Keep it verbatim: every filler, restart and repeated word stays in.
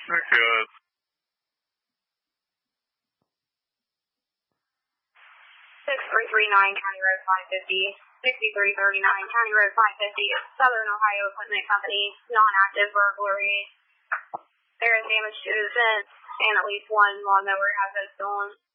Good. six three three nine County Road five fifty, sixty-three thirty-nine County Road five fifty, Southern Ohio Equipment Company, non-active burglary. There is damage to the fence, and at least one lawnmower has been stolen.